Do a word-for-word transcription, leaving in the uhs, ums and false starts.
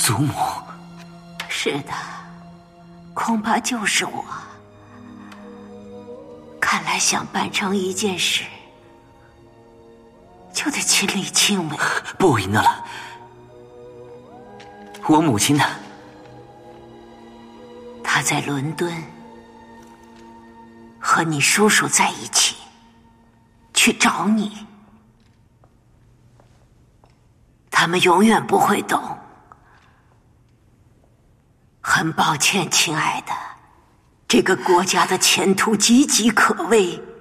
祖母。 是的，恐怕就是我。看来想办成一件事，就得亲力亲为。 不，伊诺拉，我母亲呢？ 她在伦敦，和你叔叔在一起，去找你。他们永远不会懂。很抱歉，亲爱的，这个国家的前途岌岌可危。